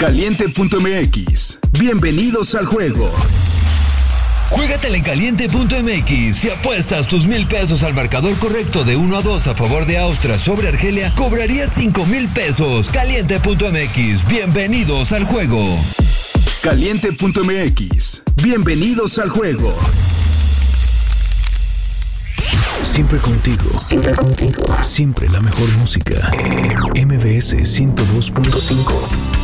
Caliente.mx. Bienvenidos al juego. Juégatela en Caliente.mx. Si apuestas tus 1,000 pesos al marcador correcto de 1-2 a favor de Austria sobre Argelia, cobrarías 5,000 pesos. Caliente.mx. Bienvenidos al juego. Caliente.mx. Bienvenidos al juego. Siempre contigo. Siempre contigo. Siempre la mejor música. MBS 102.5.